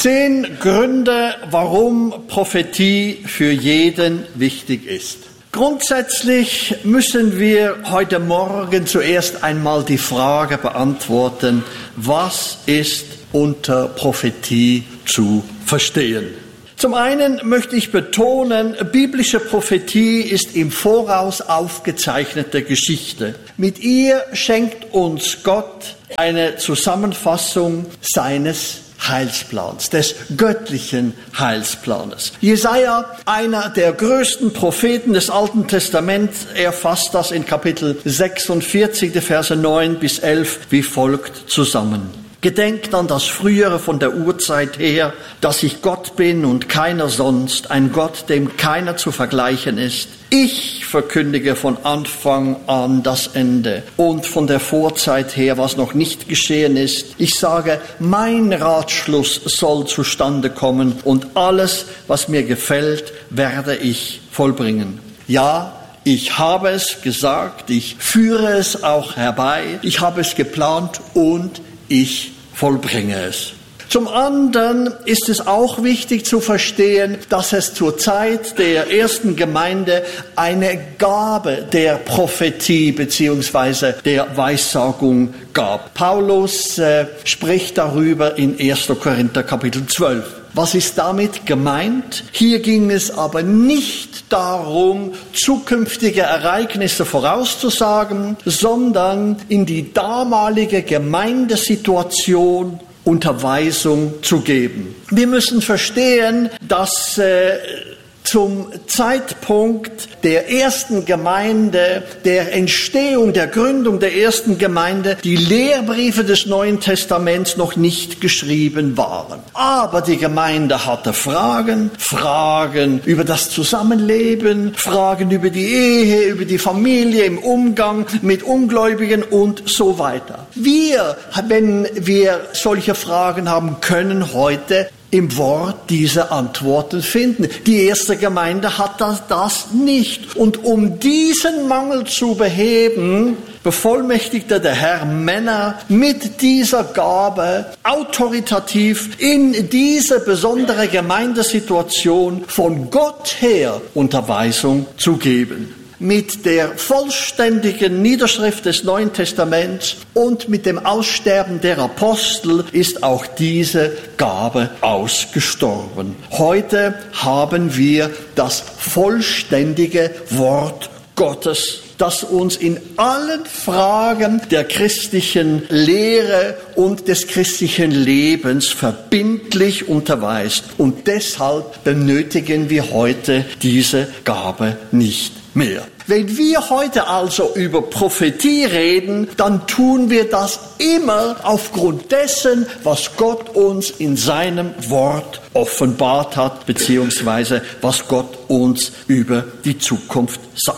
10 Gründe, warum Prophetie für jeden wichtig ist. Grundsätzlich müssen wir heute Morgen zuerst einmal die Frage beantworten, was ist unter Prophetie zu verstehen? Zum einen möchte ich betonen, biblische Prophetie ist im Voraus aufgezeichnete Geschichte. Mit ihr schenkt uns Gott eine Zusammenfassung seines Heilsplans, des göttlichen Heilsplanes. Jesaja, einer der größten Propheten des Alten Testaments, er fasst das in Kapitel 46, die Verse 9 bis 11 wie folgt zusammen. Gedenkt an das Frühere von der Urzeit her, dass ich Gott bin und keiner sonst, ein Gott, dem keiner zu vergleichen ist. Ich verkündige von Anfang an das Ende und von der Vorzeit her, was noch nicht geschehen ist. Ich sage, mein Ratschluss soll zustande kommen und alles, was mir gefällt, werde ich vollbringen. Ja, ich habe es gesagt, ich führe es auch herbei, ich habe es geplant und ich vollbringe es. Zum anderen ist es auch wichtig zu verstehen, dass es zur Zeit der ersten Gemeinde eine Gabe der Prophetie bzw. der Weissagung gab. Paulus spricht darüber in 1. Korinther Kapitel 12. Was ist damit gemeint? Hier ging es aber nicht darum, zukünftige Ereignisse vorauszusagen, sondern in die damalige Gemeindesituation Unterweisung zu geben. Wir müssen verstehen, dass zum Zeitpunkt der ersten Gemeinde, der Entstehung, der Gründung der ersten Gemeinde, die Lehrbriefe des Neuen Testaments noch nicht geschrieben waren. Aber die Gemeinde hatte Fragen über das Zusammenleben, Fragen über die Ehe, über die Familie, im Umgang mit Ungläubigen und so weiter. Wir, wenn wir solche Fragen haben, können heute im Wort diese Antworten finden. Die erste Gemeinde hat das nicht. Und um diesen Mangel zu beheben, bevollmächtigte der Herr Männer mit dieser Gabe autoritativ in diese besondere Gemeindesituation von Gott her Unterweisung zu geben. Mit der vollständigen Niederschrift des Neuen Testaments und mit dem Aussterben der Apostel ist auch diese Gabe ausgestorben. Heute haben wir das vollständige Wort Gottes, das uns in allen Fragen der christlichen Lehre und des christlichen Lebens verbindlich unterweist. Und deshalb benötigen wir heute diese Gabe nicht mehr. Wenn wir heute also über Prophetie reden, dann tun wir das immer aufgrund dessen, was Gott uns in seinem Wort offenbart hat, beziehungsweise was Gott uns über die Zukunft sagt.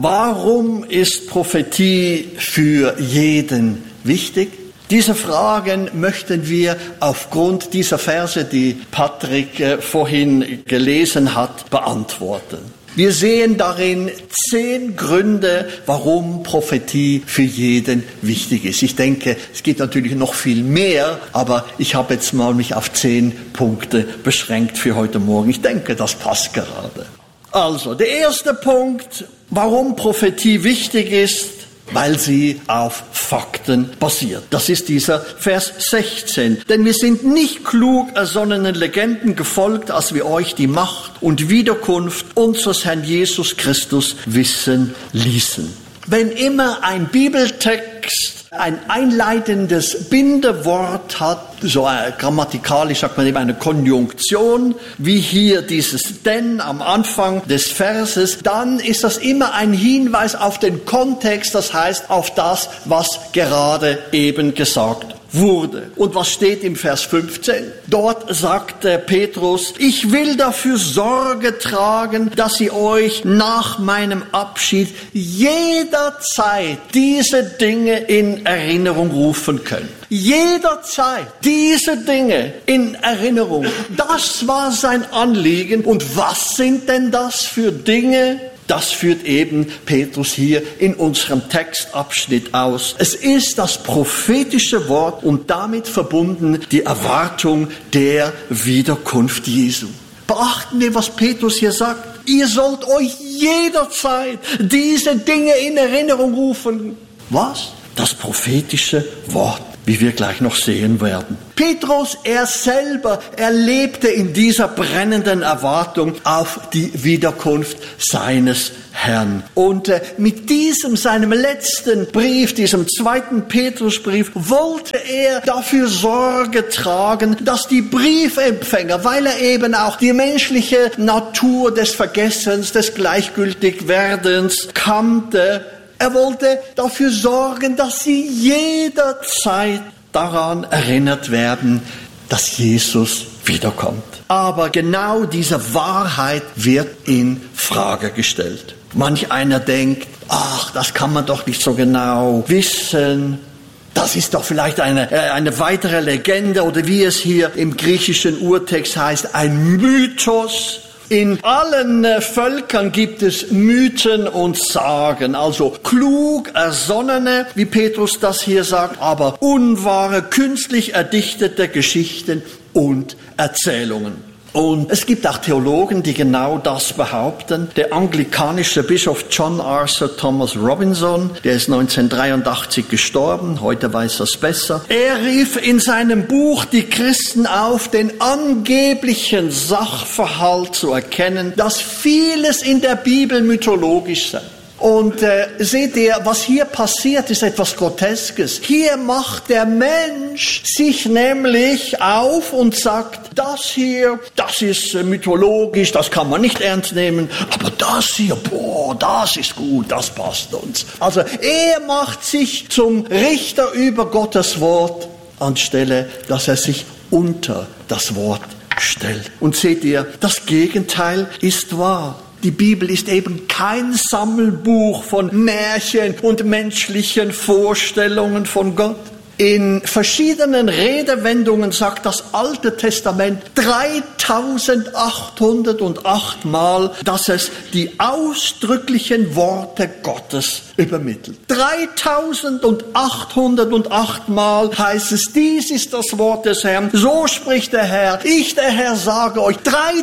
Warum ist Prophetie für jeden wichtig? Diese Fragen möchten wir aufgrund dieser Verse, die Patrick vorhin gelesen hat, beantworten. Wir sehen darin 10 Gründe, warum Prophetie für jeden wichtig ist. Ich denke, es gibt natürlich noch viel mehr, aber ich habe jetzt mal mich auf 10 Punkte beschränkt für heute Morgen. Ich denke, das passt gerade. Also, der erste Punkt, warum Prophetie wichtig ist, weil sie auf Fakten basiert. Das ist dieser Vers 16. Denn wir sind nicht klug ersonnenen Legenden gefolgt, als wir euch die Macht und Wiederkunft unseres Herrn Jesus Christus wissen ließen. Wenn immer ein Bibeltext ein einleitendes Bindewort hat, so grammatikalisch sagt man eben eine Konjunktion, wie hier dieses denn am Anfang des Verses, dann ist das immer ein Hinweis auf den Kontext, das heißt auf das, was gerade eben gesagt wurde. Und was steht im Vers 15? Dort sagt Petrus, ich will dafür Sorge tragen, dass ihr euch nach meinem Abschied jederzeit diese Dinge in Erinnerung rufen könnt. Jederzeit diese Dinge in Erinnerung. Das war sein Anliegen. Und was sind denn das für Dinge? Das führt eben Petrus hier in unserem Textabschnitt aus. Es ist das prophetische Wort und damit verbunden die Erwartung der Wiederkunft Jesu. Beachten wir, was Petrus hier sagt. Ihr sollt euch jederzeit diese Dinge in Erinnerung rufen. Was? Das prophetische Wort, wie wir gleich noch sehen werden. Petrus, er selber, er lebte in dieser brennenden Erwartung auf die Wiederkunft seines Herrn. Und mit seinem letzten Brief, diesem 2. Petrusbrief, wollte er dafür Sorge tragen, dass die Briefempfänger, weil er eben auch die menschliche Natur des Vergessens, des Gleichgültigwerdens kannte, er wollte dafür sorgen, dass sie jederzeit daran erinnert werden, dass Jesus wiederkommt. Aber genau diese Wahrheit wird in Frage gestellt. Manch einer denkt, ach, das kann man doch nicht so genau wissen. Das ist doch vielleicht eine weitere Legende oder wie es hier im griechischen Urtext heißt, ein Mythos. In allen Völkern gibt es Mythen und Sagen, also klug ersonnene, wie Petrus das hier sagt, aber unwahre, künstlich erdichtete Geschichten und Erzählungen. Und es gibt auch Theologen, die genau das behaupten. Der anglikanische Bischof John Arthur Thomas Robinson, der ist 1983 gestorben, heute weiß er es besser. Er rief in seinem Buch die Christen auf, den angeblichen Sachverhalt zu erkennen, dass vieles in der Bibel mythologisch sei. Und seht ihr, was hier passiert, ist etwas Groteskes. Hier macht der Mensch sich nämlich auf und sagt, das hier, das ist mythologisch, das kann man nicht ernst nehmen, aber das hier, boah, das ist gut, das passt uns. Also er macht sich zum Richter über Gottes Wort, anstelle, dass er sich unter das Wort stellt. Und seht ihr, das Gegenteil ist wahr. Die Bibel ist eben kein Sammelbuch von Märchen und menschlichen Vorstellungen von Gott. In verschiedenen Redewendungen sagt das Alte Testament 3808 Mal, dass es die ausdrücklichen Worte Gottes übermittelt. 3808 Mal heißt es, dies ist das Wort des Herrn, so spricht der Herr, ich der Herr sage euch,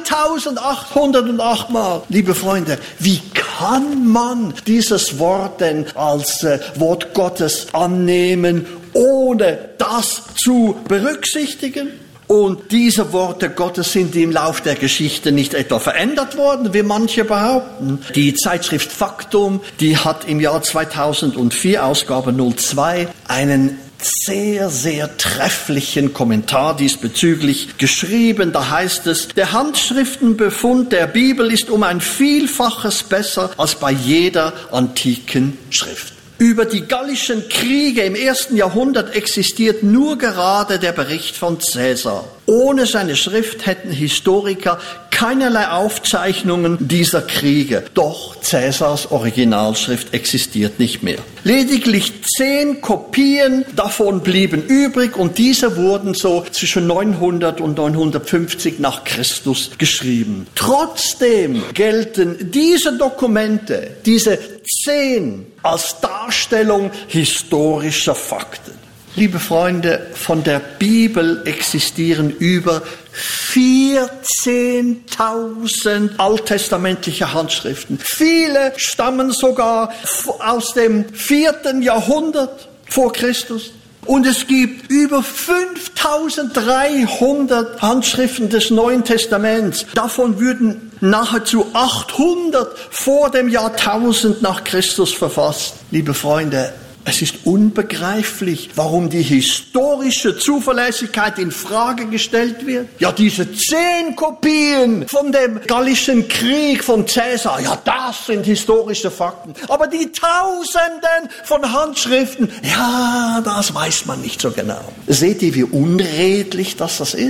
3808 Mal. Liebe Freunde, wie kann man dieses Wort denn als Wort Gottes annehmen, ohne das zu berücksichtigen? Und diese Worte Gottes sind im Lauf der Geschichte nicht etwa verändert worden, wie manche behaupten. Die Zeitschrift Faktum, die hat im Jahr 2004, Ausgabe 02, einen sehr, sehr trefflichen Kommentar diesbezüglich geschrieben. Da heißt es, der Handschriftenbefund der Bibel ist um ein Vielfaches besser als bei jeder antiken Schrift. Über die gallischen Kriege im 1. Jahrhundert existiert nur gerade der Bericht von Cäsar. Ohne seine Schrift hätten Historiker keinerlei Aufzeichnungen dieser Kriege. Doch Cäsars Originalschrift existiert nicht mehr. Lediglich 10 Kopien davon blieben übrig und diese wurden so zwischen 900 und 950 nach Christus geschrieben. Trotzdem gelten diese Dokumente, diese 10, als Darstellung historischer Fakten. Liebe Freunde, von der Bibel existieren über 14.000 alttestamentliche Handschriften. Viele stammen sogar aus dem 4. Jahrhundert vor Christus. Und es gibt über 5.300 Handschriften des Neuen Testaments. Davon würden nahezu 800 vor dem Jahrtausend nach Christus verfasst. Liebe Freunde, es ist unbegreiflich, warum die historische Zuverlässigkeit in Frage gestellt wird. Ja, diese 10 Kopien von dem Gallischen Krieg von Cäsar, ja, das sind historische Fakten. Aber die Tausenden von Handschriften, ja, das weiß man nicht so genau. Seht ihr, wie unredlich das ist?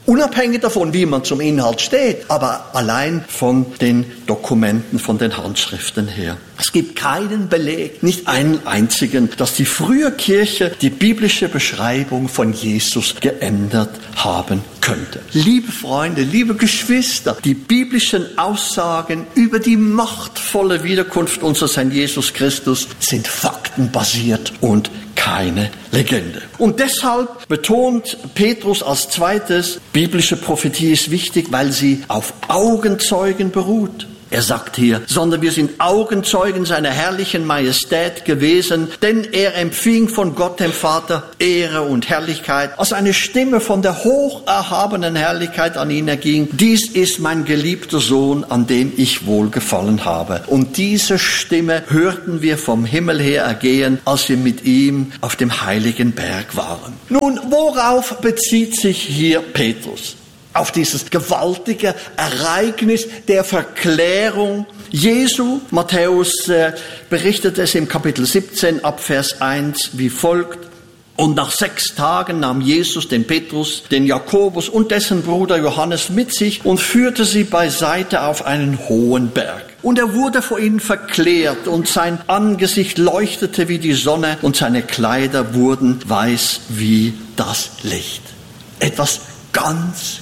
Unabhängig davon, wie man zum Inhalt steht, aber allein von den Dokumenten, von den Handschriften her. Es gibt keinen Beleg, nicht einen einzigen, dass die frühe Kirche die biblische Beschreibung von Jesus geändert haben könnte. Liebe Freunde, liebe Geschwister, die biblischen Aussagen über die machtvolle Wiederkunft unseres Herrn Jesus Christus sind faktenbasiert und keine Legende. Und deshalb betont Petrus als zweites, biblische Prophetie ist wichtig, weil sie auf Augenzeugen beruht. Er sagt hier, sondern wir sind Augenzeugen seiner herrlichen Majestät gewesen, denn er empfing von Gott dem Vater Ehre und Herrlichkeit, als eine Stimme von der hocherhabenen Herrlichkeit an ihn erging. Dies ist mein geliebter Sohn, an dem ich wohlgefallen habe. Und diese Stimme hörten wir vom Himmel her ergehen, als wir mit ihm auf dem heiligen Berg waren. Nun, worauf bezieht sich hier Petrus? Auf dieses gewaltige Ereignis der Verklärung Jesu. Matthäus berichtet es im Kapitel 17 ab Vers 1 wie folgt. Und nach 6 Tagen nahm Jesus den Petrus, den Jakobus und dessen Bruder Johannes mit sich und führte sie beiseite auf einen hohen Berg. Und er wurde vor ihnen verklärt und sein Angesicht leuchtete wie die Sonne und seine Kleider wurden weiß wie das Licht. Etwas ganz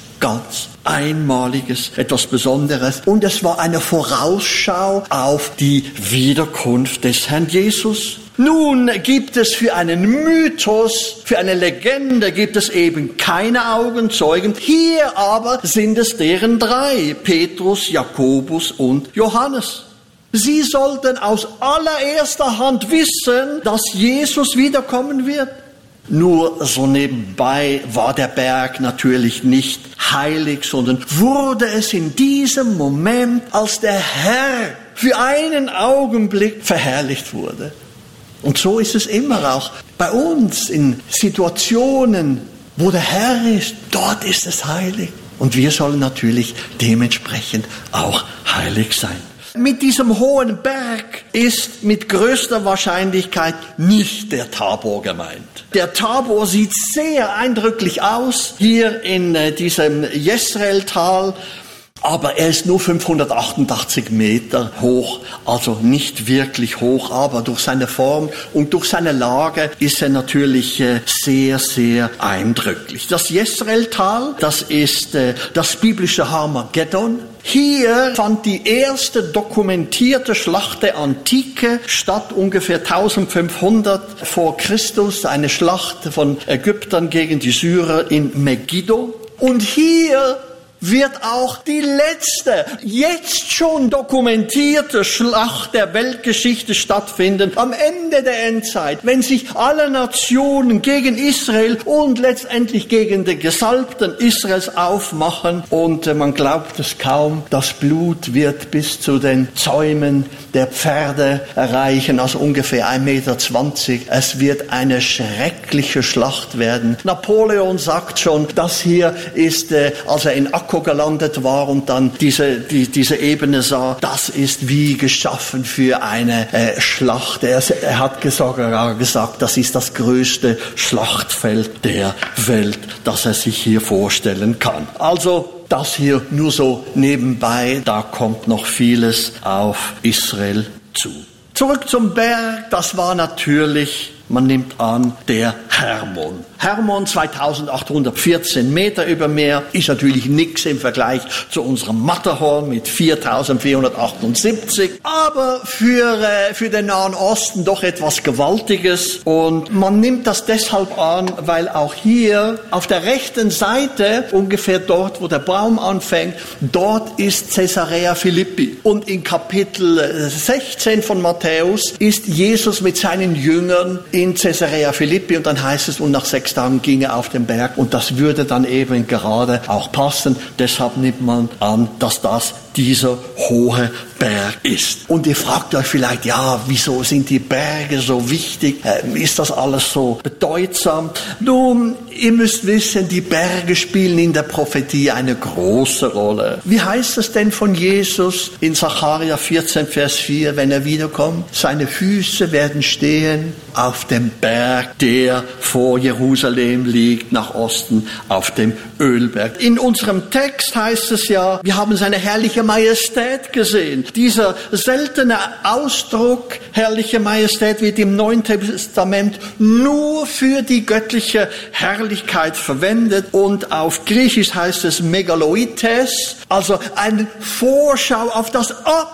Einmaliges, etwas Besonderes. Und es war eine Vorausschau auf die Wiederkunft des Herrn Jesus. Nun gibt es für einen Mythos, für eine Legende gibt es eben keine Augenzeugen. Hier aber sind es deren 3, Petrus, Jakobus und Johannes. Sie sollten aus allererster Hand wissen, dass Jesus wiederkommen wird. Nur so nebenbei war der Berg natürlich nicht heilig, sondern wurde es in diesem Moment, als der Herr für einen Augenblick verherrlicht wurde. Und so ist es immer auch bei uns in Situationen, wo der Herr ist, dort ist es heilig. Und wir sollen natürlich dementsprechend auch heilig sein. Mit diesem hohen Berg ist mit größter Wahrscheinlichkeit nicht der Tabor gemeint. Der Tabor sieht sehr eindrücklich aus, hier in diesem Jesraeltal, aber er ist nur 588 Meter hoch, also nicht wirklich hoch, aber durch seine Form und durch seine Lage ist er natürlich sehr, sehr eindrücklich. Das Jesraeltal, das ist das biblische Armageddon. Hier fand die erste dokumentierte Schlacht der Antike statt, ungefähr 1500 vor Christus, eine Schlacht von Ägyptern gegen die Syrer in Megiddo. Und hier wird auch die letzte, jetzt schon dokumentierte Schlacht der Weltgeschichte stattfinden, am Ende der Endzeit, wenn sich alle Nationen gegen Israel und letztendlich gegen den Gesalbten Israels aufmachen und man glaubt es kaum, das Blut wird bis zu den Zäumen der Pferde erreichen, also ungefähr 1,20 Meter. Es wird eine schreckliche Schlacht werden. Napoleon sagt schon, das hier ist, als er in Akko gelandet war und dann diese Ebene sah, das ist wie geschaffen für eine Schlacht. Er hat gesagt, das ist das größte Schlachtfeld der Welt, das er sich hier vorstellen kann. Also das hier nur so nebenbei, da kommt noch vieles auf Israel zu. Zurück zum Berg, das war natürlich, man nimmt an, der Hermon. Hermon, 2814 Meter über Meer, ist natürlich nichts im Vergleich zu unserem Matterhorn mit 4478, aber für den Nahen Osten doch etwas Gewaltiges. Und man nimmt das deshalb an, weil auch hier auf der rechten Seite, ungefähr dort, wo der Baum anfängt, dort ist Caesarea Philippi. Und in Kapitel 16 von Matthäus ist Jesus mit seinen Jüngern in Caesarea Philippi und dann heißt es, und nach 6 Tagen ging er auf den Berg und das würde dann eben gerade auch passen. Deshalb nimmt man an, dass das dieser hohe Berg ist. Und ihr fragt euch vielleicht, ja, wieso sind die Berge so wichtig? Ist das alles so bedeutsam? Nun, ihr müsst wissen, die Berge spielen in der Prophetie eine große Rolle. Wie heißt es denn von Jesus in Sacharja 14, Vers 4, wenn er wiederkommt? Seine Füße werden stehen auf dem Berg, der vor Jerusalem liegt, nach Osten, auf dem Ölberg. In unserem Text heißt es ja, wir haben seine herrliche Majestät gesehen. Dieser seltene Ausdruck, herrliche Majestät, wird im Neuen Testament nur für die göttliche Herrlichkeit verwendet. Und auf Griechisch heißt es Megaloites, also eine Vorschau auf das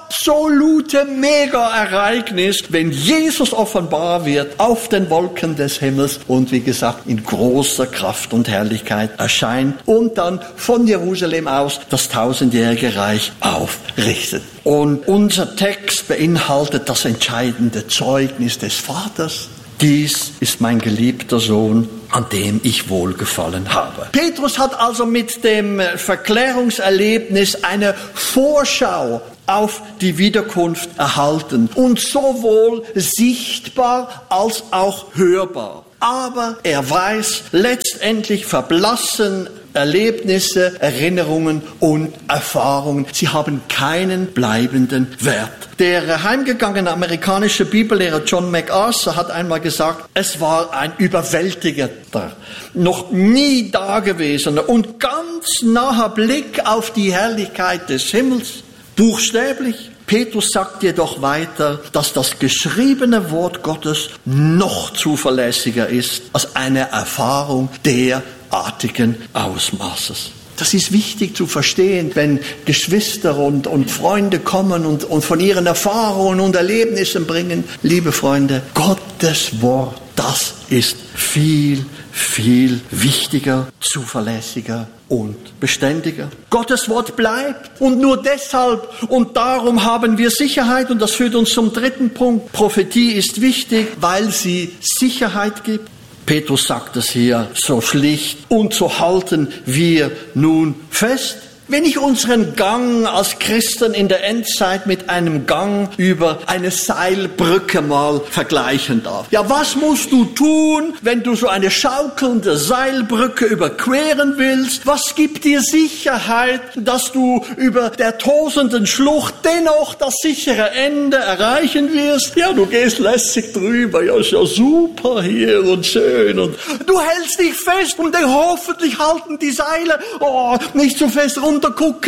absolute Mega-Ereignis, wenn Jesus offenbar wird auf den Wolken des Himmels und wie gesagt in großer Kraft und Herrlichkeit erscheint und dann von Jerusalem aus das 1000-jährige Reich aufrichtet. Und unser Text beinhaltet das entscheidende Zeugnis des Vaters. Dies ist mein geliebter Sohn, an dem ich Wohlgefallen habe. Petrus hat also mit dem Verklärungserlebnis eine Vorschau auf die Wiederkunft erhalten und sowohl sichtbar als auch hörbar. Aber er weiß, letztendlich verblassen Erlebnisse, Erinnerungen und Erfahrungen. Sie haben keinen bleibenden Wert. Der heimgegangene amerikanische Bibellehrer John MacArthur hat einmal gesagt, es war ein überwältigender, noch nie dagewesener und ganz naher Blick auf die Herrlichkeit des Himmels. Buchstäblich. Petrus sagt jedoch weiter, dass das geschriebene Wort Gottes noch zuverlässiger ist als eine Erfahrung derartigen Ausmaßes. Das ist wichtig zu verstehen, wenn Geschwister und Freunde kommen und von ihren Erfahrungen und Erlebnissen bringen. Liebe Freunde, Gottes Wort, das ist viel, viel wichtiger, zuverlässiger und beständiger. Gottes Wort bleibt und nur deshalb und darum haben wir Sicherheit und das führt uns zum dritten Punkt. Prophetie ist wichtig, weil sie Sicherheit gibt. Petrus sagt es hier so schlicht und so halten wir nun fest. Wenn ich unseren Gang als Christen in der Endzeit mit einem Gang über eine Seilbrücke mal vergleichen darf. Ja, was musst du tun, wenn du so eine schaukelnde Seilbrücke überqueren willst? Was gibt dir Sicherheit, dass du über der tosenden Schlucht dennoch das sichere Ende erreichen wirst? Ja, du gehst lässig drüber. Ja, ist ja super hier und schön. Und du hältst dich fest und hoffentlich halten die Seile nicht zu fest runtergucken,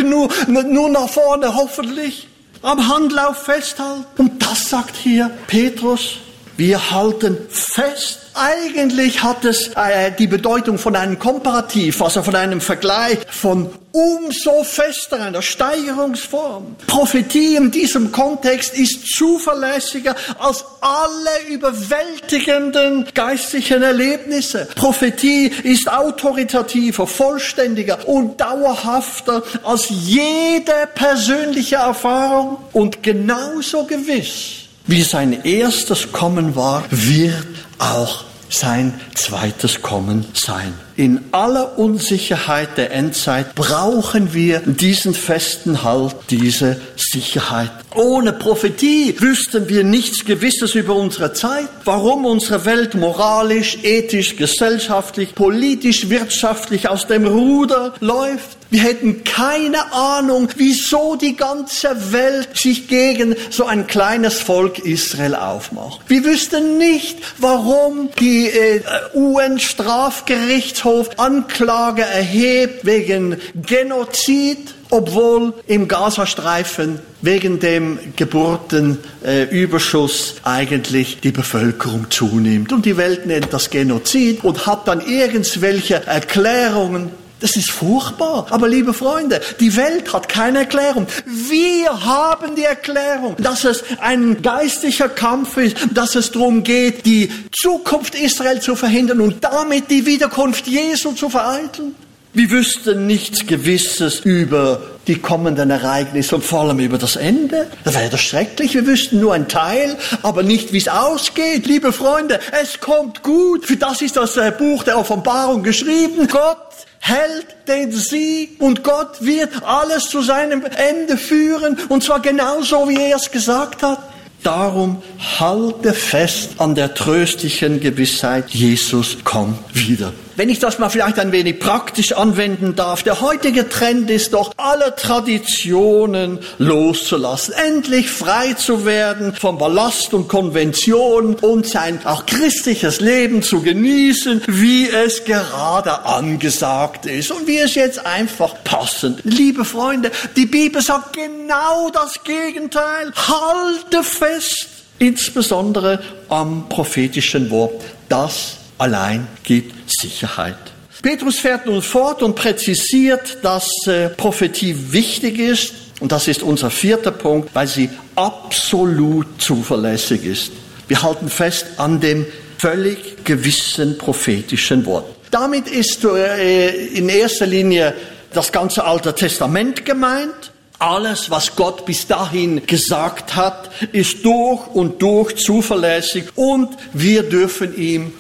nur nach vorne, hoffentlich. Am Handlauf festhalten. Und das sagt hier Petrus. Wir halten fest. Eigentlich hat es die Bedeutung von einem Komparativ, also von einem Vergleich von umso fester, einer Steigerungsform. Prophetie in diesem Kontext ist zuverlässiger als alle überwältigenden geistlichen Erlebnisse. Prophetie ist autoritativer, vollständiger und dauerhafter als jede persönliche Erfahrung und genauso gewiss wie sein erstes Kommen war, wird auch sein zweites Kommen sein. In aller Unsicherheit der Endzeit brauchen wir diesen festen Halt, diese Sicherheit. Ohne Prophetie wüssten wir nichts Gewisses über unsere Zeit, warum unsere Welt moralisch, ethisch, gesellschaftlich, politisch, wirtschaftlich aus dem Ruder läuft. Wir hätten keine Ahnung, wieso die ganze Welt sich gegen so ein kleines Volk Israel aufmacht. Wir wüssten nicht, warum die UN-Strafgerichtshof Anklage erhebt wegen Genozid, obwohl im Gazastreifen wegen dem Geburtenüberschuss eigentlich die Bevölkerung zunimmt. Und die Welt nennt das Genozid und hat dann irgendwelche Erklärungen. Das ist furchtbar. Aber liebe Freunde, die Welt hat keine Erklärung. Wir haben die Erklärung, dass es ein geistlicher Kampf ist, dass es darum geht, die Zukunft Israel zu verhindern und damit die Wiederkunft Jesu zu vereiteln. Wir wüssten nichts Gewisses über die kommenden Ereignisse und vor allem über das Ende. Das wäre doch schrecklich. Wir wüssten nur einen Teil, aber nicht, wie es ausgeht. Liebe Freunde, es kommt gut. Für das ist das Buch der Offenbarung geschrieben. Gott hält den Sieg und Gott wird alles zu seinem Ende führen. Und zwar genauso, wie er es gesagt hat. Darum halte fest an der tröstlichen Gewissheit, Jesus kommt wieder. Wenn ich das mal vielleicht ein wenig praktisch anwenden darf, der heutige Trend ist doch, alle Traditionen loszulassen, endlich frei zu werden vom Ballast und Konventionen und sein auch christliches Leben zu genießen, wie es gerade angesagt ist und wie es jetzt einfach passend. Liebe Freunde, die Bibel sagt genau das Gegenteil. Halte fest, insbesondere am prophetischen Wort. Das allein gibt Sicherheit. Petrus fährt nun fort und präzisiert, dass Prophetie wichtig ist. Und das ist unser vierter Punkt, weil sie absolut zuverlässig ist. Wir halten fest an dem völlig gewissen prophetischen Wort. Damit ist in erster Linie das ganze Alte Testament gemeint. Alles, was Gott bis dahin gesagt hat, ist durch und durch zuverlässig und wir dürfen ihm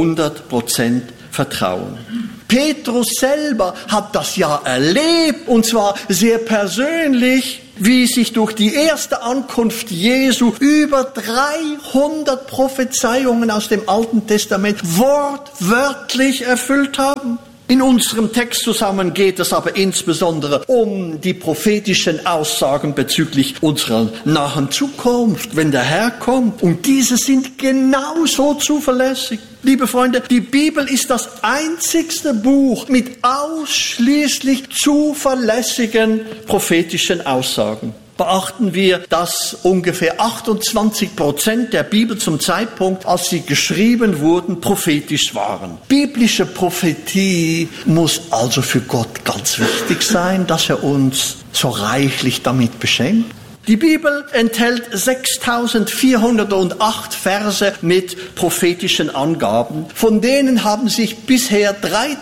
100% vertrauen. Petrus selber hat das ja erlebt, und zwar sehr persönlich, wie sich durch die erste Ankunft Jesu über 300 Prophezeiungen aus dem Alten Testament wortwörtlich erfüllt haben. In unserem Text zusammen geht es aber insbesondere um die prophetischen Aussagen bezüglich unserer nahen Zukunft, wenn der Herr kommt. Und diese sind genauso zuverlässig. Liebe Freunde, die Bibel ist das einzigste Buch mit ausschließlich zuverlässigen prophetischen Aussagen. Beachten wir, dass ungefähr 28% der Bibel zum Zeitpunkt, als sie geschrieben wurden, prophetisch waren. Biblische Prophetie muss also für Gott ganz wichtig sein, dass er uns so reichlich damit beschenkt. Die Bibel enthält 6408 Verse mit prophetischen Angaben. Von denen haben sich bisher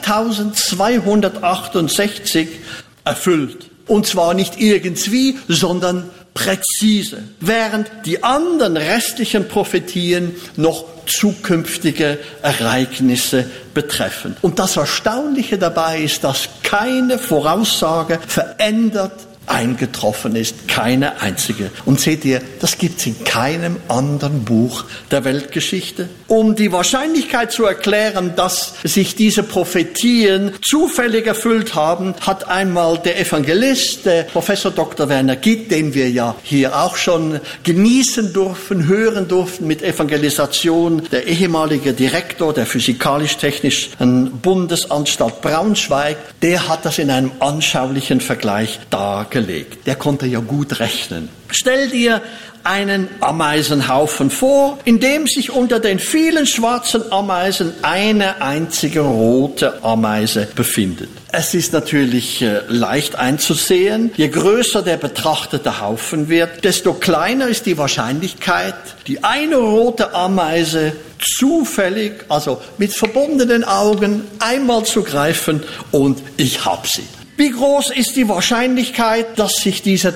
3268 erfüllt. Und zwar nicht irgendwie, sondern präzise. Während die anderen restlichen Prophetien noch zukünftige Ereignisse betreffen. Und das Erstaunliche dabei ist, dass keine Voraussage verändert eingetroffen ist, keine einzige. Und seht ihr, das gibt's in keinem anderen Buch der Weltgeschichte. Um die Wahrscheinlichkeit zu erklären, dass sich diese Prophetien zufällig erfüllt haben, hat einmal der Evangelist, der Professor Dr. Werner Gitt, den wir ja hier auch schon genießen durften, hören durften mit Evangelisation, der ehemalige Direktor der Physikalisch-Technischen Bundesanstalt Braunschweig, der hat das in einem anschaulichen Vergleich dargelegt. Der konnte ja gut rechnen. Stell dir einen Ameisenhaufen vor, in dem sich unter den vielen schwarzen Ameisen eine einzige rote Ameise befindet. Es ist natürlich leicht einzusehen, je größer der betrachtete Haufen wird, desto kleiner ist die Wahrscheinlichkeit, die eine rote Ameise zufällig, also mit verbundenen Augen, einmal zu greifen und ich hab sie. Wie groß ist die Wahrscheinlichkeit, dass sich diese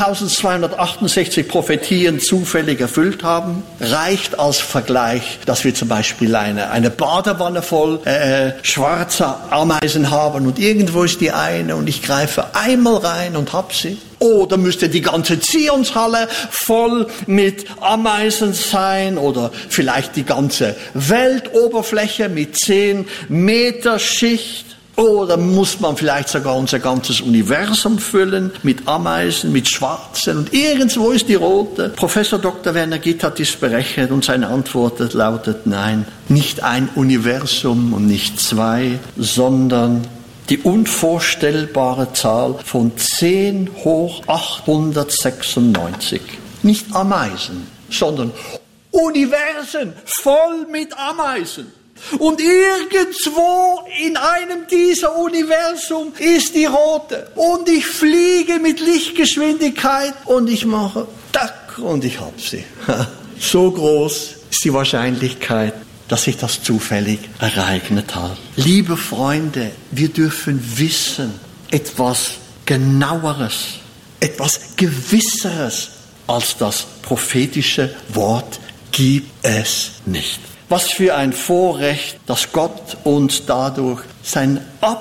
3268 Prophetien zufällig erfüllt haben? Reicht als Vergleich, dass wir zum Beispiel eine Badewanne voll schwarzer Ameisen haben und irgendwo ist die eine und ich greife einmal rein und hab sie? Oder müsste die ganze Zionshalle voll mit Ameisen sein oder vielleicht die ganze Weltoberfläche mit 10 Meter Schicht? Oder muss man vielleicht sogar unser ganzes Universum füllen mit Ameisen, mit Schwarzen und irgendwo ist die rote? Professor Dr. Werner Gitt hat dies berechnet und seine Antwort lautet nein, nicht ein Universum und nicht zwei, sondern die unvorstellbare Zahl von 10 hoch 896. Nicht Ameisen, sondern Universen voll mit Ameisen. Und irgendwo in einem dieser Universum ist die rote. Und ich fliege mit Lichtgeschwindigkeit und ich mache tack und ich hab sie. So groß ist die Wahrscheinlichkeit, dass sich das zufällig ereignet hat. Liebe Freunde, wir dürfen wissen, etwas Genaueres, etwas Gewisseres als das prophetische Wort gibt es nicht. Was für ein Vorrecht, dass Gott uns dadurch sein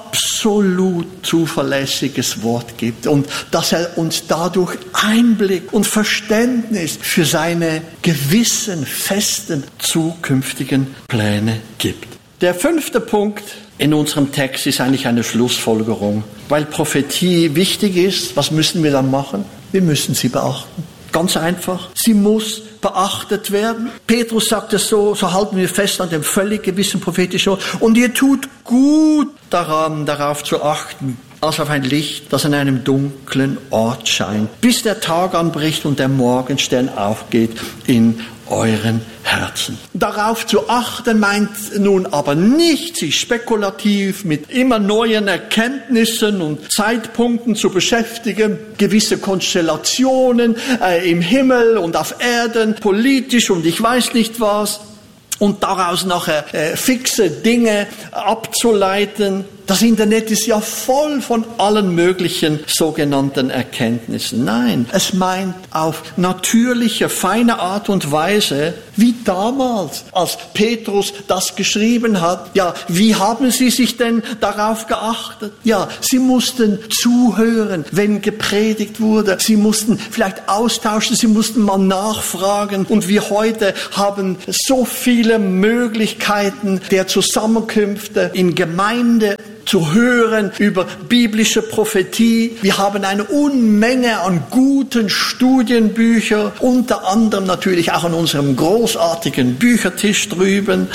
absolut zuverlässiges Wort gibt und dass er uns dadurch Einblick und Verständnis für seine gewissen, festen, zukünftigen Pläne gibt. Der 5. Punkt in unserem Text ist eigentlich eine Schlussfolgerung. Weil Prophetie wichtig ist, was müssen wir dann machen? Wir müssen sie beachten. Ganz einfach. Sie muss beachtet werden. Petrus sagt es so halten wir fest an dem völlig gewissen prophetischen Wort. Und ihr tut gut daran, darauf zu achten, als auf ein Licht, das an einem dunklen Ort scheint, bis der Tag anbricht und der Morgenstern aufgeht in euren Herzen. Darauf zu achten meint nun aber nicht, sich spekulativ mit immer neuen Erkenntnissen und Zeitpunkten zu beschäftigen, gewisse Konstellationen im Himmel und auf Erden, politisch und ich weiß nicht was, und daraus nachher fixe Dinge abzuleiten. Das Internet ist ja voll von allen möglichen sogenannten Erkenntnissen. Nein, es meint auf natürliche, feine Art und Weise, wie damals, als Petrus das geschrieben hat. Ja, wie haben sie sich denn darauf geachtet? Ja, sie mussten zuhören, wenn gepredigt wurde. Sie mussten vielleicht austauschen, sie mussten mal nachfragen. Und wir heute haben so viele Möglichkeiten der Zusammenkünfte in Gemeinde zu hören über biblische Prophetie. Wir haben eine Unmenge an guten Studienbüchern, unter anderem natürlich auch an unserem großartigen Büchertisch drüben.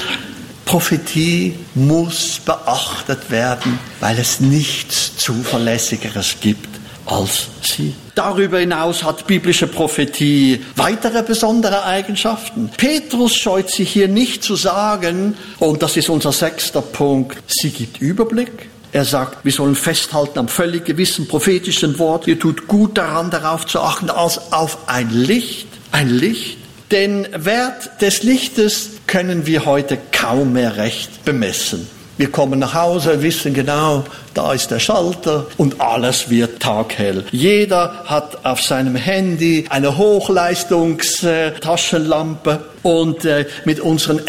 Prophetie muss beachtet werden, weil es nichts Zuverlässigeres gibt als sie. Darüber hinaus hat biblische Prophetie weitere besondere Eigenschaften. Petrus scheut sich hier nicht zu sagen, und das ist unser 6. Punkt, sie gibt Überblick. Er sagt, wir sollen festhalten am völlig gewissen prophetischen Wort. Ihr tut gut daran, darauf zu achten, als auf ein Licht. Ein Licht. Den Wert des Lichtes können wir heute kaum mehr recht bemessen. Wir kommen nach Hause, wissen genau, da ist der Schalter und alles wird taghell. Jeder hat auf seinem Handy eine Hochleistungs-Taschenlampe und mit unseren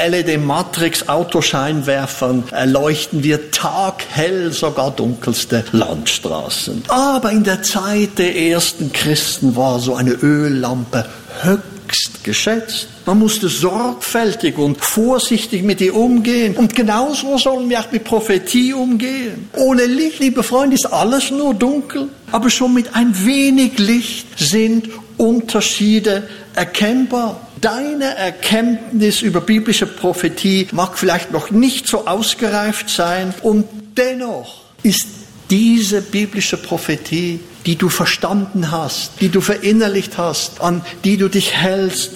LED-Matrix-Autoscheinwerfern leuchten wir taghell sogar dunkelste Landstraßen. Aber in der Zeit der ersten Christen war so eine Öllampe höchst geschätzt. Man musste sorgfältig und vorsichtig mit ihr umgehen. Und genauso sollen wir auch mit Prophetie umgehen. Ohne Licht, liebe Freunde, ist alles nur dunkel. Aber schon mit ein wenig Licht sind Unterschiede erkennbar. Deine Erkenntnis über biblische Prophetie mag vielleicht noch nicht so ausgereift sein. Und dennoch ist diese biblische Prophetie, die du verstanden hast, die du verinnerlicht hast, an die du dich hältst,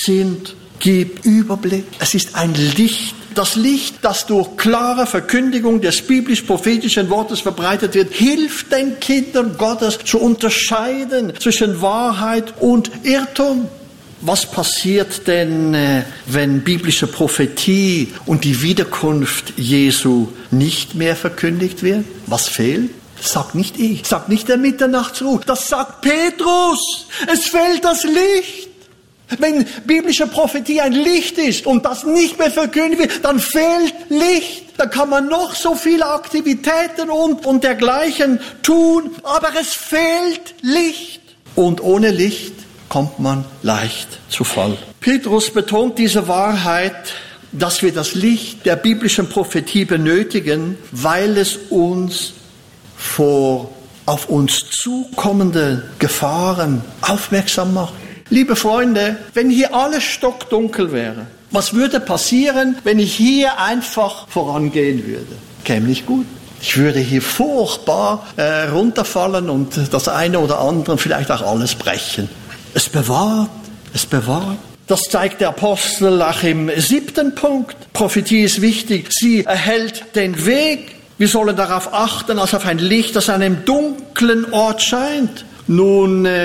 gibt Überblick. Es ist ein Licht. Das Licht, das durch klare Verkündigung des biblisch-prophetischen Wortes verbreitet wird, hilft den Kindern Gottes zu unterscheiden zwischen Wahrheit und Irrtum. Was passiert denn, wenn biblische Prophetie und die Wiederkunft Jesu nicht mehr verkündigt wird? Was fehlt? Das sagt nicht ich, das sagt nicht der Mitternachtsruh, das sagt Petrus. Es fehlt das Licht. Wenn biblische Prophetie ein Licht ist und das nicht mehr verkündigt wird, dann fehlt Licht. Da kann man noch so viele Aktivitäten und dergleichen tun, aber es fehlt Licht. Und ohne Licht kommt man leicht zu Fall. Petrus betont diese Wahrheit, dass wir das Licht der biblischen Prophetie benötigen, weil es uns vor auf uns zukommende Gefahren aufmerksam macht. Liebe Freunde, wenn hier alles stockdunkel wäre, was würde passieren, wenn ich hier einfach vorangehen würde? Käme nicht gut. Ich würde hier furchtbar runterfallen und das eine oder andere, vielleicht auch alles brechen. Es bewahrt. Das zeigt der Apostel auch im 7. Punkt. Prophetie ist wichtig. Sie erhält den Weg. Wir sollen darauf achten, als auf ein Licht, das an einem dunklen Ort scheint. Nun,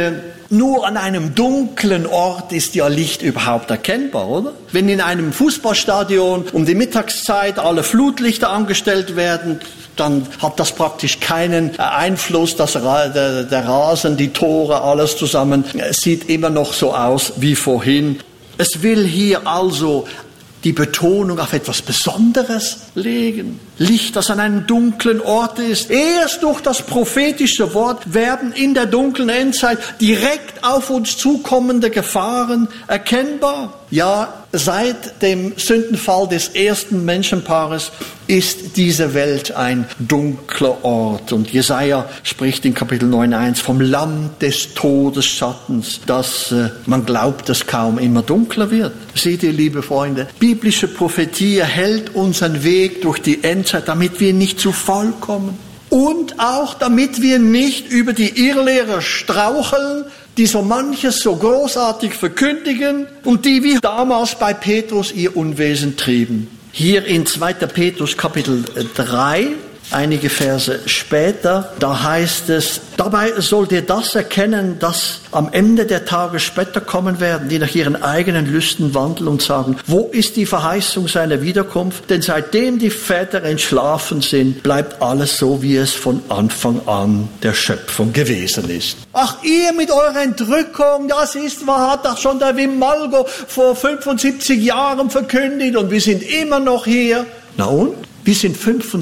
Nur an einem dunklen Ort ist ja Licht überhaupt erkennbar, oder? Wenn in einem Fußballstadion um die Mittagszeit alle Flutlichter angestellt werden, dann hat das praktisch keinen Einfluss, dass der Rasen, die Tore, alles zusammen sieht immer noch so aus wie vorhin. Es will hier also die Betonung auf etwas Besonderes legen. Licht, das an einem dunklen Ort ist. Erst durch das prophetische Wort werden in der dunklen Endzeit direkt auf uns zukommende Gefahren erkennbar. Ja, seit dem Sündenfall des ersten Menschenpaares ist diese Welt ein dunkler Ort. Und Jesaja spricht in Kapitel 9,1 vom Land des Todesschattens, dass man glaubt, es kaum immer dunkler wird. Seht ihr, liebe Freunde, biblische Prophetie erhält unseren Weg durch die Endzeit, damit wir nicht zu Fall kommen. Und auch damit wir nicht über die Irrlehrer straucheln, die so manches so großartig verkündigen und die wie damals bei Petrus ihr Unwesen trieben. Hier in 2. Petrus Kapitel 3, einige Verse später, da heißt es, dabei sollt ihr das erkennen, dass am Ende der Tage Spötter kommen werden, die nach ihren eigenen Lüsten wandeln und sagen, wo ist die Verheißung seiner Wiederkunft? Denn seitdem die Väter entschlafen sind, bleibt alles so, wie es von Anfang an der Schöpfung gewesen ist. Ach, ihr mit eurer Entrückung, das ist, was hat das schon der Wim Malgo vor 75 Jahren verkündigt und wir sind immer noch hier. Na und? Wir sind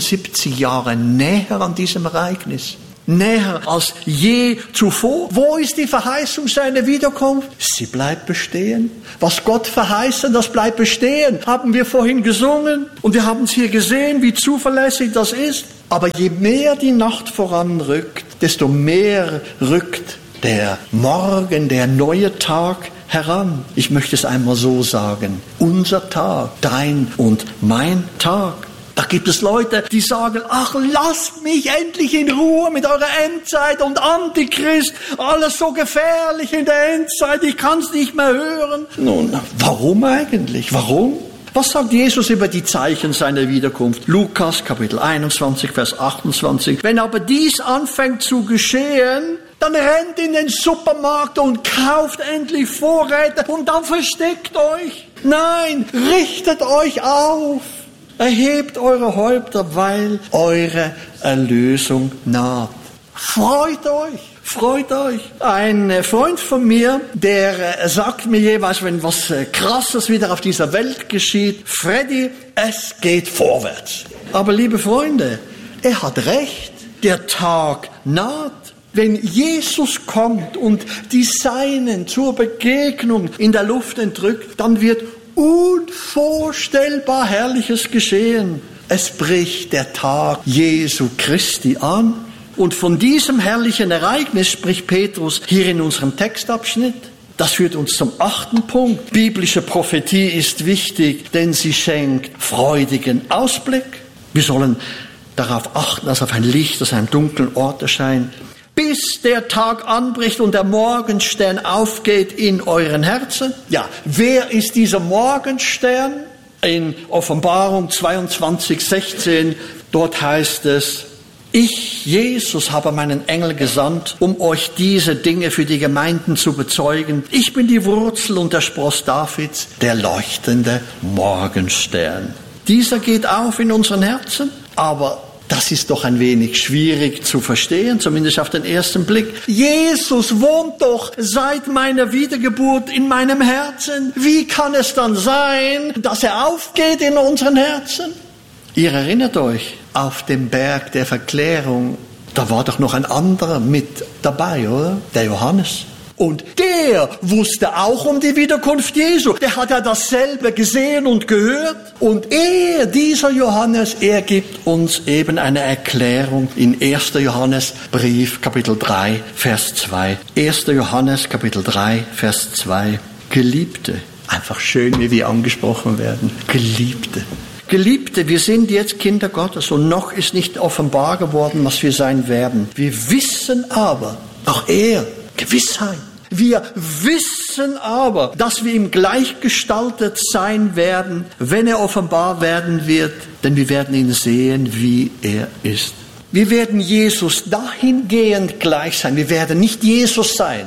75 Jahre näher an diesem Ereignis. Näher als je zuvor. Wo ist die Verheißung seiner Wiederkunft? Sie bleibt bestehen. Was Gott verheißen, das bleibt bestehen. Haben wir vorhin gesungen und wir haben es hier gesehen, wie zuverlässig das ist. Aber je mehr die Nacht voranrückt, desto mehr rückt der Morgen, der neue Tag heran. Ich möchte es einmal so sagen. Unser Tag, dein und mein Tag. Da gibt es Leute, die sagen, ach, lasst mich endlich in Ruhe mit eurer Endzeit und Antichrist. Alles so gefährlich in der Endzeit, ich kann es nicht mehr hören. Nun, warum eigentlich? Warum? Was sagt Jesus über die Zeichen seiner Wiederkunft? Lukas, Kapitel 21, Vers 28. Wenn aber dies anfängt zu geschehen, dann rennt in den Supermarkt und kauft endlich Vorräte und dann versteckt euch. Nein, richtet euch auf. Erhebt eure Häupter, weil eure Erlösung naht. Freut euch, freut euch. Ein Freund von mir, der sagt mir jeweils, wenn was Krasses wieder auf dieser Welt geschieht, Freddy, es geht vorwärts. Aber liebe Freunde, er hat recht, der Tag naht. Wenn Jesus kommt und die Seinen zur Begegnung in der Luft entrückt, dann wird unvorstellbar Herrliches geschehen. Es bricht der Tag Jesu Christi an. Und von diesem herrlichen Ereignis spricht Petrus hier in unserem Textabschnitt. Das führt uns zum 8. Punkt. Biblische Prophetie ist wichtig, denn sie schenkt freudigen Ausblick. Wir sollen darauf achten, dass auf ein Licht aus einem dunklen Ort erscheint. Bis der Tag anbricht und der Morgenstern aufgeht in euren Herzen. Ja, wer ist dieser Morgenstern? In Offenbarung 22,16, dort heißt es, ich, Jesus, habe meinen Engel gesandt, um euch diese Dinge für die Gemeinden zu bezeugen. Ich bin die Wurzel und der Spross Davids, der leuchtende Morgenstern. Dieser geht auf in unseren Herzen, aber das ist doch ein wenig schwierig zu verstehen, zumindest auf den ersten Blick. Jesus wohnt doch seit meiner Wiedergeburt in meinem Herzen. Wie kann es dann sein, dass er aufgeht in unseren Herzen? Ihr erinnert euch, auf dem Berg der Verklärung, da war doch noch ein anderer mit dabei, oder? Der Johannes. Und der wusste auch um die Wiederkunft Jesu. Der hat ja dasselbe gesehen und gehört. Und dieser Johannes, er gibt uns eben eine Erklärung in 1. Johannes Brief, Kapitel 3, Vers 2. 1. Johannes, Kapitel 3, Vers 2. Geliebte, einfach schön, wie wir angesprochen werden. Geliebte. Geliebte, wir sind jetzt Kinder Gottes und noch ist nicht offenbar geworden, was wir sein werden. Wir wissen aber, auch Gewissheit. Wir wissen aber, dass wir ihm gleichgestaltet sein werden, wenn er offenbar werden wird, denn wir werden ihn sehen, wie er ist. Wir werden Jesus dahingehend gleich sein. Wir werden nicht Jesus sein.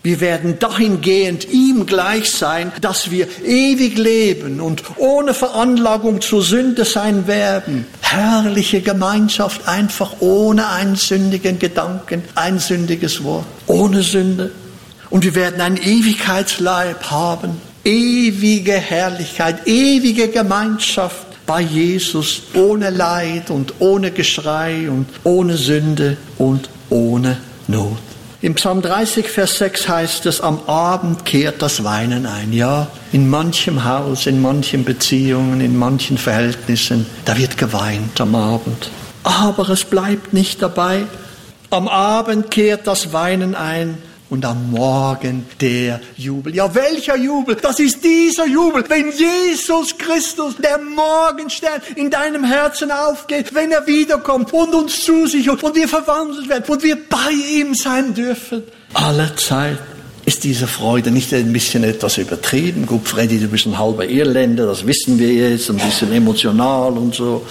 Wir werden dahingehend ihm gleich sein, dass wir ewig leben und ohne Veranlagung zur Sünde sein werden. Herrliche Gemeinschaft, einfach ohne einen sündigen Gedanken, ein sündiges Wort, ohne Sünde. Und wir werden einen Ewigkeitsleib haben, ewige Herrlichkeit, ewige Gemeinschaft bei Jesus, ohne Leid und ohne Geschrei und ohne Sünde und ohne Not. Im Psalm 30, Vers 6 heißt es, am Abend kehrt das Weinen ein. Ja, in manchem Haus, in manchen Beziehungen, in manchen Verhältnissen, da wird geweint am Abend. Aber es bleibt nicht dabei. Am Abend kehrt das Weinen ein. Und am Morgen der Jubel. Ja, welcher Jubel? Das ist dieser Jubel, wenn Jesus Christus, der Morgenstern, in deinem Herzen aufgeht, wenn er wiederkommt und uns zu sich holt und wir verwandelt werden und wir bei ihm sein dürfen. Alle Zeit ist diese Freude nicht ein bisschen etwas übertrieben. Gut, Freddy, du bist ein halber Irländer, das wissen wir jetzt, ein bisschen emotional und so.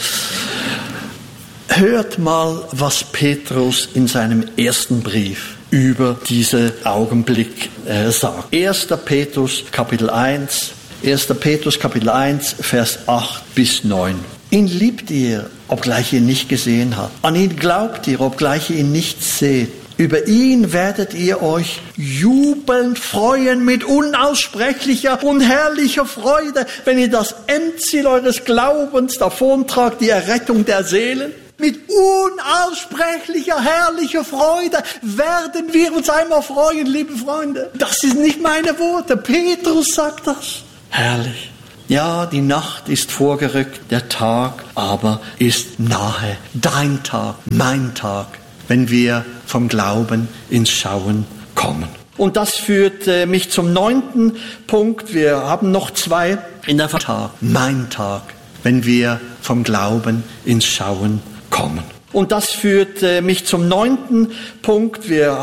Hört mal, was Petrus in seinem ersten Brief über diesen Augenblick sagt. 1. Petrus Kapitel 1, Vers 8 bis 9. Ihn liebt ihr, obgleich ihr ihn nicht gesehen habt. An ihn glaubt ihr, obgleich ihr ihn nicht seht. Über ihn werdet ihr euch jubelnd freuen mit unaussprechlicher und herrlicher Freude, wenn ihr das Endziel eures Glaubens davontragt, die Errettung der Seelen. Mit unaussprechlicher, herrlicher Freude werden wir uns einmal freuen, liebe Freunde. Das sind nicht meine Worte, Petrus sagt das. Herrlich. Ja, die Nacht ist vorgerückt, der Tag aber ist nahe. Dein Tag, mein Tag, wenn wir vom Glauben ins Schauen kommen. Und das führt mich zum 9. Punkt. Wir haben noch 2 in der Tag, mein Tag, wenn wir vom Glauben ins Schauen kommen. Und das führt mich zum 9. Punkt. Wir